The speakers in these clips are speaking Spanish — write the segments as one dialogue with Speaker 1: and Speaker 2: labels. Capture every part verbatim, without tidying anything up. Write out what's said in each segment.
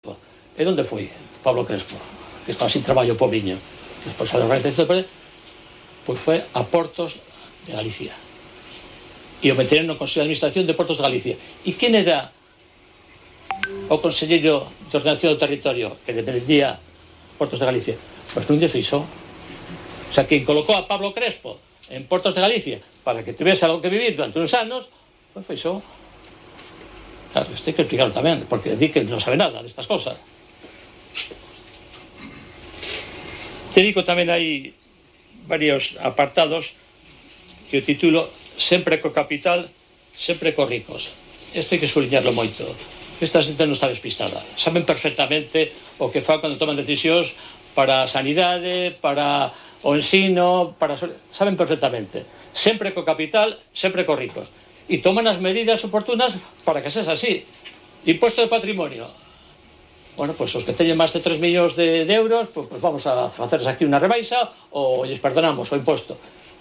Speaker 1: E onde foi Pablo Crespo? Que estaba sin traballo po viño. Despois a organización pois foi a Portos de Galicia. E o meteron no Consello de Administración de Portos de Galicia. E quen era o conselleiro de ordenación do territorio que dependía Portos de Galicia? Pois Núñez Feixóo. O sea, quen colocou a Pablo Crespo en Portos de Galicia para que tivese algo que vivir durante uns anos, pois Feixóo. Claro, isto hai que explicarlo tamén, porque di que non sabe nada destas cosas. Te digo tamén hai varios apartados que o titulo sempre co capital, sempre co ricos. Isto hai que subliñarlo moito. Esta xente non está despistada. Saben perfectamente o que fa cando toman decisións para a sanidade, para o ensino, para... saben perfectamente. Sempre co capital, sempre co ricos. E toman as medidas oportunas para que sexa así. Imposto de patrimonio. Bueno, pois os que teñen máis de tres millóns de, de euros, pois, pois vamos a facerles aquí unha rebaixa ou lles perdonamos o imposto.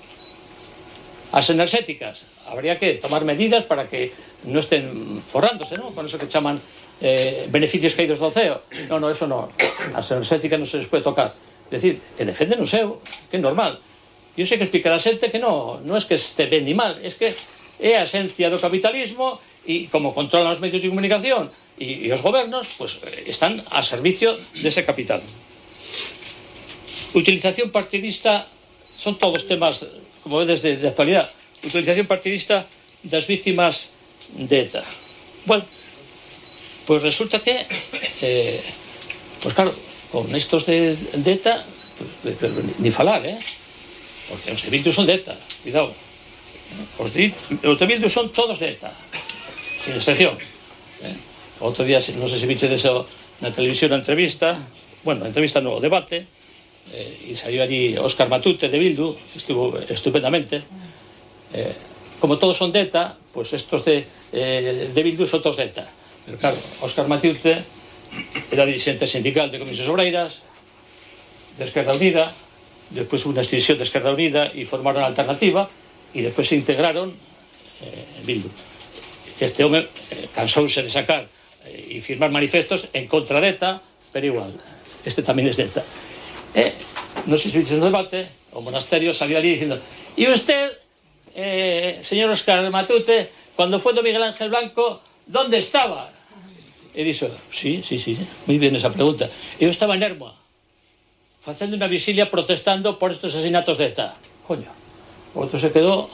Speaker 1: As enerxéticas, habría que tomar medidas para que non estén forrándose, non? Con eso que chaman eh, beneficios caídos do ceo. Non, non, eso non. As enerxéticas non se les pode tocar. É dicir, que defenden o seu, que é normal. E iso hai que explicar a xente que non, non é que este ben ni mal, é que é a esencia do capitalismo e como controlan os medios de comunicación e, e os gobernos, pues, están a servicio dese capital. Utilización partidista son todos temas, como vedes, de, de actualidad. Utilización partidista das víctimas de ETA. Bueno, pues resulta que eh, pues claro, con estos de, de ETA pues, ni falar, eh? Porque os de Bildu son de ETA, cuidado. Os de, os de Bildu son todos de ETA, sin excepción. Eh? Outro día, non sei se viche deso na televisión a entrevista, bueno, a entrevista no, o debate, eh, e saiu allí Óscar Matute de Bildu, estuvo estupendamente. Eh, como todos son de ETA, pues estos de, eh, de Bildu son todos de ETA. Pero claro, Óscar Matute era dirigente sindical de Comisiones Obreiras, de Esquerda Unida, despois unha extinción de Esquerda Unida e formaron a Alternativa, e despois se integraron eh, Bildu. Este home eh, cansouse de sacar eh, e firmar manifestos en contra de ETA, pero igual, este tamén es de ETA. Eh, non sei se viches no debate, o monasterio salió ali dicindo: e usted, eh, señor Óscar Matute, cuando foi do Miguel Ángel Blanco, ¿dónde estaba? E dixo: sí, sí, sí, moi bien esa pregunta. Eu estaba en Ermua, facendo unha visilia protestando por estos asesinatos de ETA. Coño. O outro se quedou.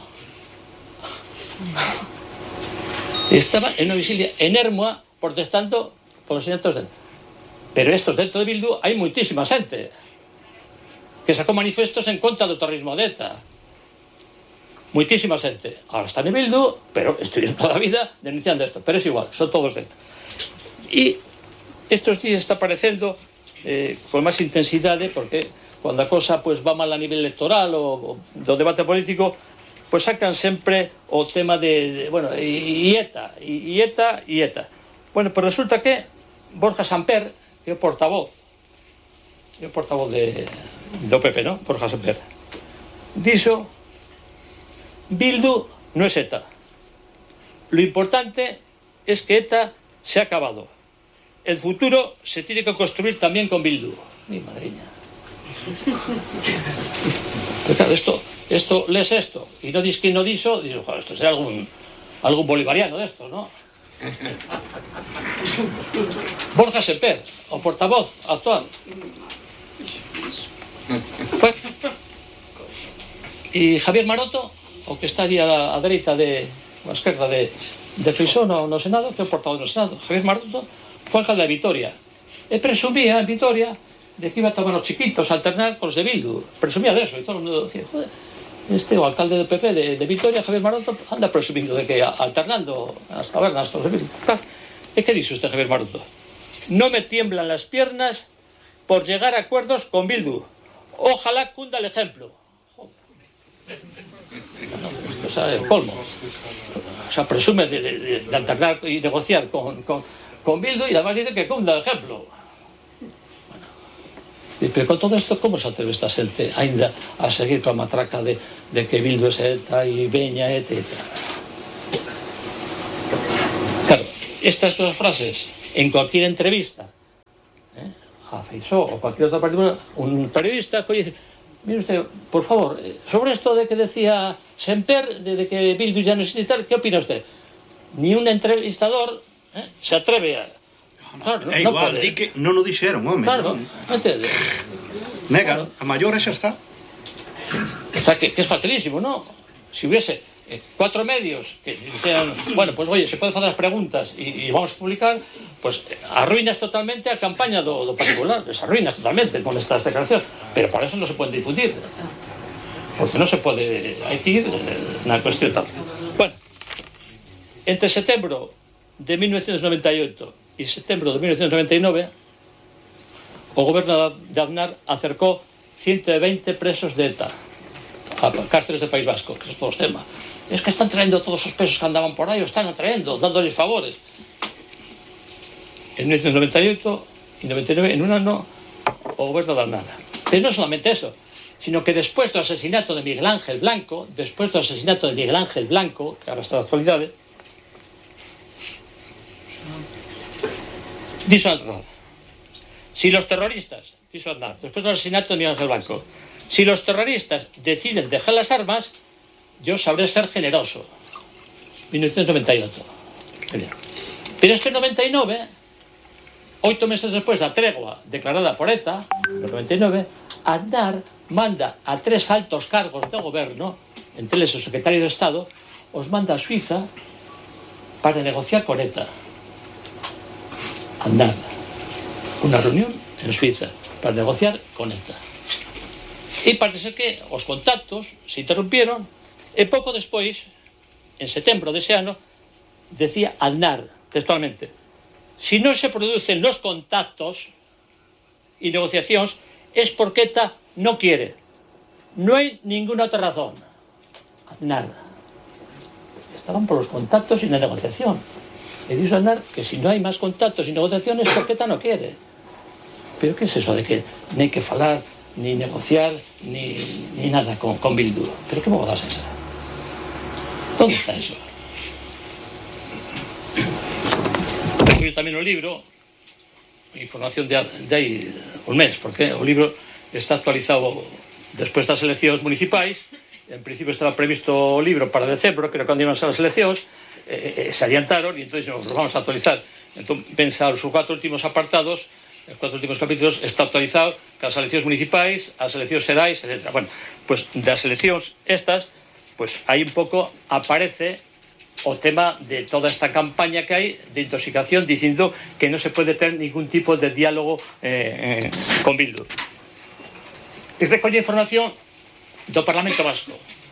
Speaker 1: Estaba en unha visilia en Ermua protestando por os asesinatos de ETA. Pero estos dentro de Bildu hai moitísima xente que sacou manifestos en contra do terrorismo de ETA. Moitísima xente. Ahora están en Bildu, pero estuvieron toda a vida denunciando isto. Pero es igual, son todos de ETA. E estos días está aparecendo eh, con máis intensidade, porque cando a cosa pues, va mal a nivel electoral ou, ou do debate político, pues sacan sempre o tema de, de bueno, e, e ETA, e, e ETA, e ETA. Bueno, pues resulta que Borja Samper, que é o portavoz, é o portavoz de, do P P, ¿no? Borja Samper, dixo: Bildu no es ETA. Lo importante es que ETA se ha acabado. El futuro se tiene que construir también con Bildu. Mi madriña. Pero claro, esto, esto, lees esto y no dis que no diso, dices, joder, esto será algún, algún bolivariano de estos, ¿no? Borja Semper, o portavoz actual. Pues, y Javier Maroto, o que está allí a la a dereita de a esquerda de, de Feixóo no, no Senado, que é o portavoz no Senado, Javier Maroto, fue alcalde de Vitoria. E presumía en Vitoria de que iba a tomar os chiquitos a alternar con os de Bildu. Presumía de eso. E todo o mundo decía, joder, este o alcalde de P P de, de Vitoria, Javier Maroto, anda presumindo de que alternando as tabernas todos de Bildu. Claro. E que dice usted, Javier Maroto? No me tiemblan las piernas por llegar a acuerdos con Bildu. Ojalá cunda el ejemplo. Joder. No, esto es el colmo. O sea, presume de, de, de alternar y negociar con... con con Bildu, y además dice que cunda ejemplo. Bueno, pero con todo esto, ¿cómo se atreve esta xente ainda a seguir con a matraca de, de que Bildu es ETA e veña ETA, etcétera? Claro, estas dos frases en cualquier entrevista eh, a Feixó o cualquier otro partido, un periodista que dice, mire usted, por favor, sobre esto de que decía Semper, de, de que Bildu ya no existe y tal, ¿qué opina usted? Ni un entrevistador eh, se atreve a...
Speaker 2: Claro, é igual, no di que non o dixeron, home.
Speaker 1: Claro, entende.
Speaker 2: Nega, claro. A maiores xa está.
Speaker 1: O sea, que, que es facilísimo, ¿no? Si hubiese eh, cuatro medios que sean, bueno, pues oye, se pueden facer as preguntas y, y vamos a publicar, pues arruinas totalmente a campaña do, do particular, les arruinas totalmente con estas declaracións, pero para eso no se pueden difundir, porque no se puede, hai que ir na cuestión tal. Bueno, entre setembro de mil novecientos noventa y ocho y septiembre de mil novecientos noventa y nueve, o goberno de Aznar acercó ciento veinte presos de ETA a cárceles del País Vasco, que es todo el tema. Es que están trayendo todos esos presos que andaban por ahí, o están trayendo, dándoles favores. En mil novecientos noventa y ocho y noventa y nueve, en un año, o goberno de Aznar. Pero no solamente eso, sino que después del asesinato de Miguel Ángel Blanco, después del asesinato de Miguel Ángel Blanco, que ahora está en la actualidad, dijo Aznar, si los terroristas, dijo Aznar, después del asesinato de Miguel Ángel Blanco, si los terroristas deciden dejar las armas, yo sabré ser generoso. mil novecientos noventa y ocho. Pero es que en noventa y nueve, ocho meses después de la tregua declarada por ETA, en noventa y nueve, Aznar manda a tres altos cargos de gobierno, entre ellos el secretario de Estado, os manda a Suiza para negociar con ETA. Aznar, una reunión en Suiza para negociar con ETA. E parece que os contactos se interrumpieron e pouco despois, en setembro dese ano, decía Aznar, textualmente, si non se producen los contactos e negociacións es porque ETA no quiere. No hai ninguna otra razón. Aznar. Estaban por los contactos y la negociación. E dixo Aznar que si no hai máis contactos e negociaciones porque ETA no quiere. Pero que es eso de que non hai que falar ni negociar, ni, ni nada con, con Bildu? ¿Pero qué bodas es esa? ¿Dónde está eso? Yo también un libro, información de, de ahí un mes, porque el libro está actualizado después das eleccións municipais. En principio estaba previsto o libro para decembro, que era cando iban a ser as eleccións, eh, eh, se adiantaron e entón nos vamos a actualizar. Entón, pensa os cuatro últimos apartados, os cuatro últimos capítulos, está actualizado que as eleccións municipais, as eleccións xerais, etcétera. Bueno, pues das eleccións estas, pues aí un pouco aparece o tema de toda esta campaña que hai de intoxicación, dicindo que non se pode ter ningún tipo de diálogo eh, eh, con Bildu. E recolle información do Parlamento Vasco.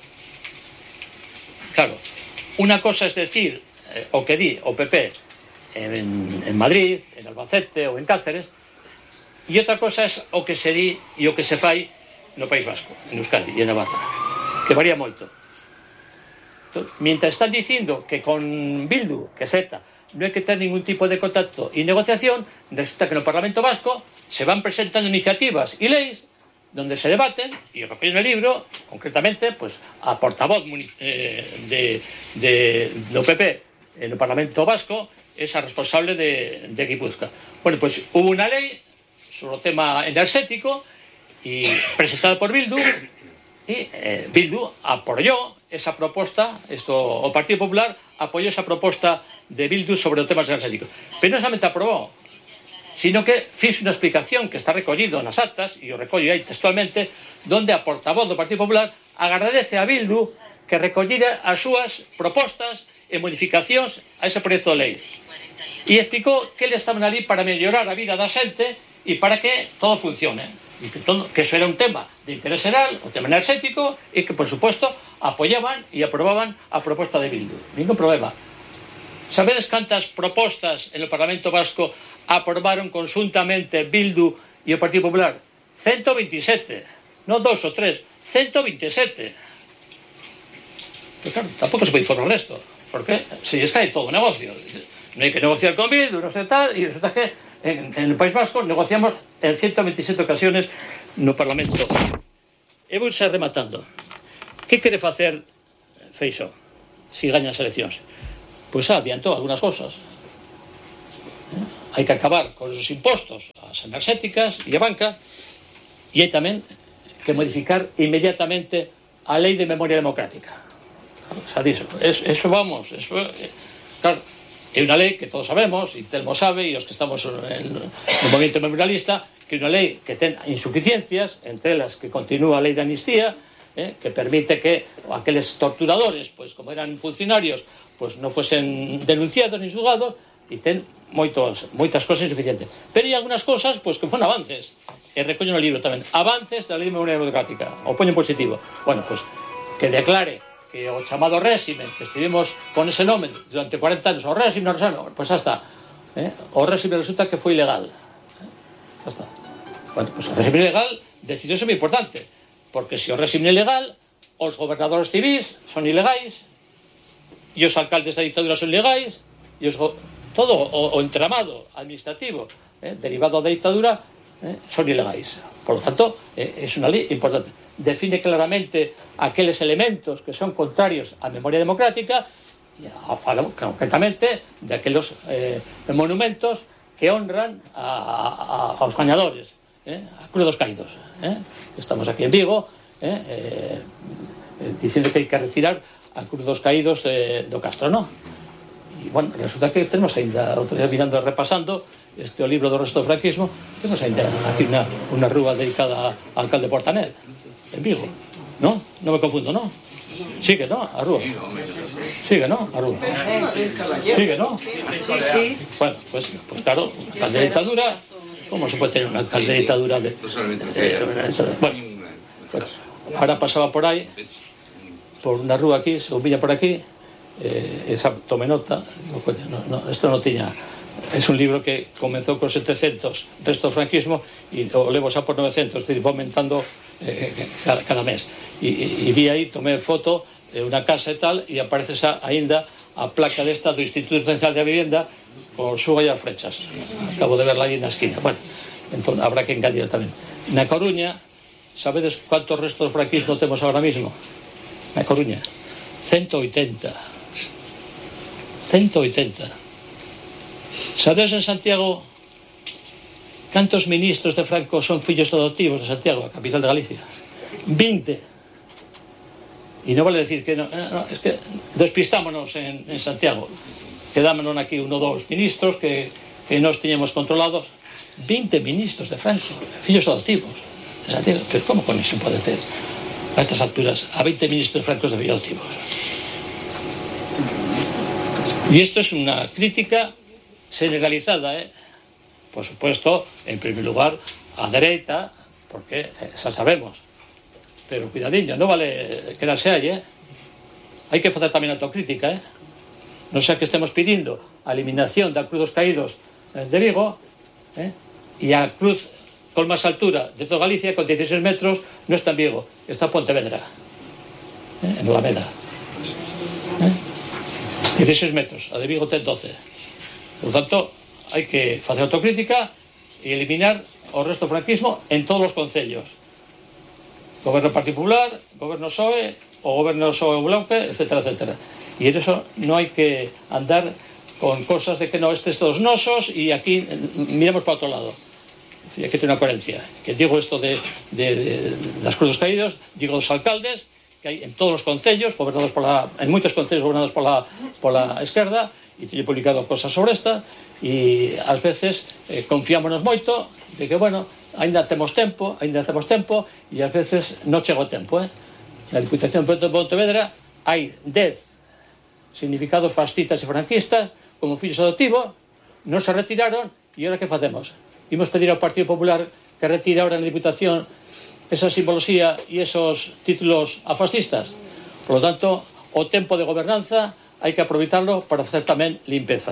Speaker 1: Claro, unha cosa es decir eh, o que di o P P en, en Madrid, en Albacete ou en Cáceres, e outra cosa es o que se di e o que se fai no País Vasco, en Euskadi e en Navarra, que varía moito. Entón, mientras están dicindo que con Bildu, que es ETA, non hai que ter ningún tipo de contacto e negociación, resulta que no Parlamento Vasco se van presentando iniciativas e leis donde se debaten, e recollen el libro, concretamente, pues, a portavoz eh, de, de, do P P en el Parlamento Vasco, esa responsable de, de Guipúzcoa. Bueno, pues hubo una ley sobre el tema energético y presentada por Bildu, y eh, Bildu apoyó esa propuesta, esto, o Partido Popular apoyó esa propuesta de Bildu sobre los temas energéticos. Pero no solamente aprobó, sino que fixe una explicación que está recollido nas actas, e o recollo aí textualmente, donde a portavoz do Partido Popular agradece a Bildu que recollira as súas propostas e modificacións a ese proxecto de lei. E explicou que eles estaban ali para mellorar a vida da xente e para que todo funcione. E que, todo, que eso era un tema de interés xeral, o tema energético, e que, por supuesto, apoyaban e aprobaban a proposta de Bildu. Ningún problema. Sabedes cantas propostas en el Parlamento Vasco aprobaron conjuntamente Bildu e o Partido Popular? ciento veintisiete, non dos ou tres, ciento veintisiete. Pero claro, tampouco se pode informar desto, porque se lles cae todo o negocio. Non hai que negociar con Bildu, non sei tal, e resulta que en, en el País Vasco negociamos en ciento veintisiete ocasiones no Parlamento. E vou ser rematando. Que quere facer Feixó si gaña as eleccións? Pois pues adiantou algunhas cosas. hai que acabar con esos impostos ás enerxéticas e a banca, e hai tamén que modificar inmediatamente a lei de memoria democrática. O sea, diso, eso, eso vamos, eso, claro, é unha lei que todos sabemos, e Telmo sabe, e os que estamos en, no movimento memorialista, que é unha lei que ten insuficiencias, entre elas que continúa a lei de amnistía, eh, que permite que aqueles torturadores, pues, como eran funcionarios, pues, non fuesen denunciados ni juzgados, e ten moitos, moitas cosas insuficientes. Pero hai algunas cosas pues, que son avances, e recollo no libro tamén, avances da lei de memoria democrática, o poño en positivo. Bueno, pues, que declare que o chamado réxime, que estivemos con ese nome durante cuarenta anos, o réxime, o réxime, pues xa está. Eh? O réxime resulta que foi ilegal. Xa está. Bueno, pues o réxime ilegal, decidió ser moi importante, porque se o réxime ilegal, os gobernadores civis son ilegais, e os alcaldes da dictadura son ilegais, e os, todo o, o entramado administrativo eh, derivado da dictadura eh, son ilegais. Por lo tanto, eh, es unha lei importante. Define claramente aqueles elementos que son contrarios á memoria democrática e fala concretamente de aqueles eh, monumentos que honran a, a, aos gañadores, eh, a Cruz dos Caídos. Eh. Estamos aquí en Vigo eh, eh, dicindo que hai que retirar a Cruz dos Caídos eh, do Castro, non? E, bueno, resulta que temos ainda, outro día mirando e repasando este o libro do resto do franquismo, temos ainda aquí unha, unha rúa dedicada ao alcalde Portanel, en Vigo, non? Non me confundo, non? Sigue, non? A rúa. Sigue, non? A rúa. Sigue, non?
Speaker 3: Sí, sí.
Speaker 1: Bueno, pues, pues claro, alcalde de dictadura, como se pode tener un alcalde de dictadura de... Eh, bueno, pues, ahora pasaba por aí, por unha rúa aquí, se villa por aquí, eh, esa, tome nota, no, no, esto no tiña, es un libro que comenzou con setecientos resto do franquismo e o levo xa por novecientos, es decir, va aumentando eh, cada, cada mes, e, e, e vi aí, tomé foto de unha casa e tal, e aparece xa aínda a placa desta do Instituto Nacional de Vivienda con xuga e as flechas, acabo de verla aí na esquina. Bueno, entón habrá que engadir tamén. Na Coruña, sabedes cuántos restos do franquismo temos agora mismo? Na Coruña, ciento oitenta. ciento oitenta. Sabedes en Santiago cantos ministros de Franco son fillos adoptivos de Santiago, a capital de Galicia? veinte. E non vale decir que no, no, es que despistámonos en, en Santiago, quedámonos aquí uno ou dous ministros que, que nos tiñemos controlados. veinte ministros de Franco, fillos adoptivos de Santiago. Pero como con iso pode ter a estas alturas a veinte ministros francos de fillos adoptivos? Y esto es una crítica generalizada, ¿eh? Por supuesto, en primer lugar, a dereita, porque xa sabemos. Pero cuidadiño, non vale quedarse aí, ¿eh? Hai que facer tamén autocrítica, ¿eh? Non sea que estemos pedindo a eliminación da Cruz dos Caídos de Vigo, ¿eh? E a cruz con máis altura de toda Galicia, con dieciséis metros, non está en Vigo, está en Pontevedra, ¿eh? En Alameda. ¿Eh? dieciséis metros, a de Vigo ten doce. Por tanto, hai que facer autocrítica e eliminar o resto do franquismo en todos os concellos. Goberno particular, goberno P S O E, o goberno P S O E Bloque, etcétera, etcétera. E en eso non hai que andar con cosas de que no estes todos nosos e aquí miramos para outro lado. Hay que tener una coherencia. Que digo esto de, de, de las Cruz dos Caídos, digo los alcaldes, que hay en todos los concellos, gobernados por la, en moitos concellos gobernados por la, por la esquerda, e teño publicado cosas sobre esta, e ás veces eh, confiámonos moito de que, bueno, ainda temos tempo, ainda temos tempo, e ás veces non chega o tempo, eh? Na Diputación de Pontevedra hai dez significados fascistas e franquistas como fillos adoptivos, non se retiraron, e ahora que facemos? Imos pedir ao Partido Popular que retire ahora na Diputación esa simbología e esos títulos a fascistas. Por lo tanto, o tempo de gobernanza hai que aproveitarlo para facer tamén limpeza.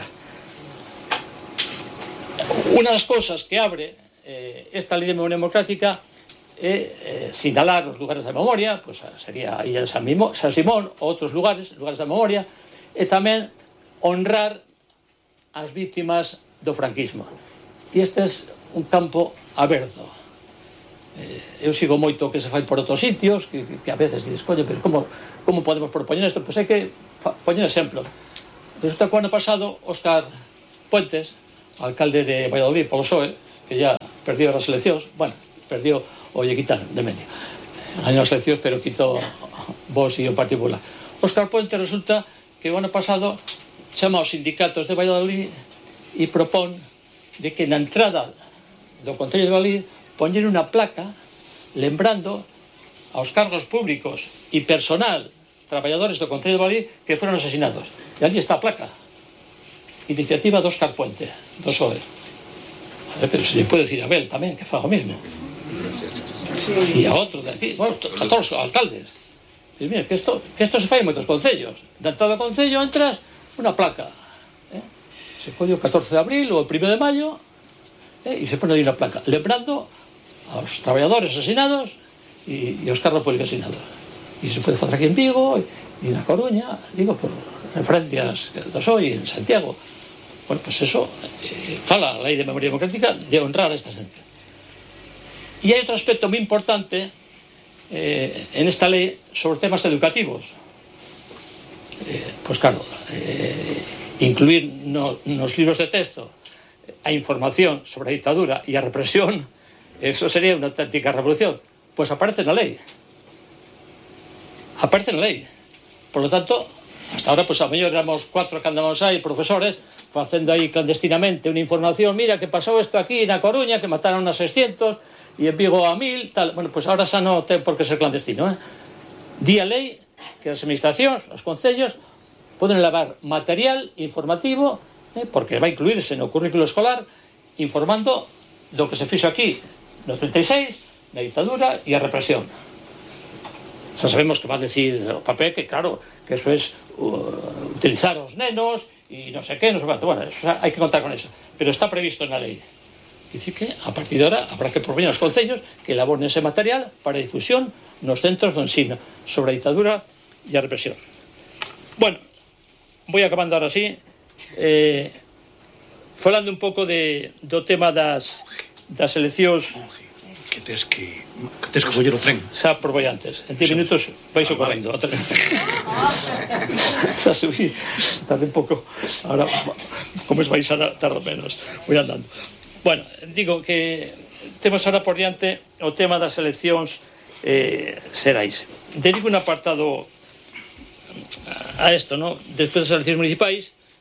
Speaker 1: Unha das cousas que abre eh, esta lei de memoria democrática é eh, sinalar os lugares da memoria, pues, sería a Illa de San, Mimo, San Simón ou outros lugares, lugares da memoria, e tamén honrar as víctimas do franquismo. E este é un campo aberto. Eh, eu sigo moito que se fai por outros sitios, que, que, que a veces dices, coño, pero como, como podemos propoñer isto? Pois hai que poñer exemplo. Resulta que o ano pasado Óscar Puentes, alcalde de Valladolid polo P S O E, que ya perdió las eleccións, bueno, perdió o lle quitaron de medio. Gañou as eleccións, pero quitó Vox e o Partido Popular. Óscar Puente resulta que o ano pasado chama aos sindicatos de Valladolid e propón de que na entrada do Concello de Valladolid poñer unha placa lembrando aos cargos públicos e personal traballadores do Concello de Valladolid que foron asesinados. E ali está a placa. Iniciativa de Óscar Puente, do P S O E. Pero se lle pode decir a Abel tamén que fa o mismo. E a outro de aquí, bueno, a todos os alcaldes. Diz, mira, que isto, que isto se fai en moitos concellos. Da entrada do concello entras unha placa. Eh? Se colle o catorce de abril ou o primeiro de maio eh? e se pone aí unha placa. Lembrando aos traballadores asesinados e, e aos cargos públicos asesinados. E se pode facer aquí en Vigo e na Coruña, digo, por referencias do P S O E en Santiago. Bueno, pues eso, eh, fala a Lei de Memoria Democrática de honrar a esta xente. E hai outro aspecto moi importante eh, en esta lei sobre temas educativos. Eh, pues claro, eh, incluir no, nos libros de texto a información sobre a dictadura e a represión, eso sería unha auténtica revolución. Pues aparece na lei. Aparece na lei. Por lo tanto, hasta ahora, pues a mellor éramos cuatro que andamos aí, profesores, facendo aí clandestinamente unha información, mira que pasou isto aquí na Coruña, que mataron a seiscientos e en Vigo a mil, tal. Bueno, pues ahora xa non ten por que ser clandestino, eh? Di a lei que as administracións, os concellos, poden levar material informativo, eh, porque vai incluirse no currículo escolar, informando do que se fixo aquí no treinta e seis, na dictadura e a represión. Xa sabemos que va a decir o papel que, claro, que eso es uh, utilizar os nenos e non sei que, non sei cuánto. Bueno, eso, hai que contar con eso. Pero está previsto na lei. Dice que, a partir de ahora, habrá que propoñer aos concellos que elaboren ese material para difusión nos centros de ensino sobre a dictadura e a represión. Bueno, voy acabando ahora sí. Eh, falando un pouco de, do tema das, das eleccións...
Speaker 2: Que tes que, que tes que coller o tren.
Speaker 1: Xa probei antes. En diez minutos vais ah, correndo. Vale. Xa subí. Tarde un pouco. Ahora, como es vais a tardar menos. Voy andando. Bueno, digo que temos ahora por diante o tema das eleccións eh, xerais. Dedico un apartado a esto, ¿no? Despois das eleccións municipais,